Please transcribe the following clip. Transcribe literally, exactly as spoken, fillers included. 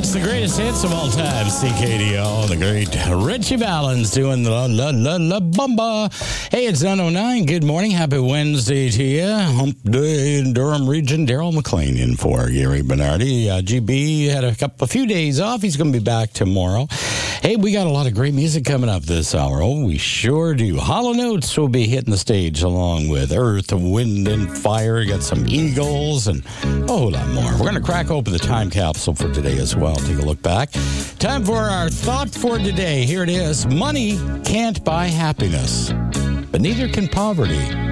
It's the greatest hits of all time, C K D O. The great Richie Valens doing the La La La La Bumba. Hey, it's nine oh nine. Good morning. Happy Wednesday to you. Hump Day in Durham region. Daryl McLean in for Gary Bernardi. Uh, G B had a, couple, a few days off. He's going to be back tomorrow. Hey, we got a lot of great music coming up this hour. Oh, we sure do. Hollow Notes will be hitting the stage along with Earth, Wind, and Fire. Got some Eagles and a whole lot more. We're going to crack open the time capsule for today as well. Take a look back. Time for our thought for today. Here it is. Money can't buy happiness, but neither can poverty.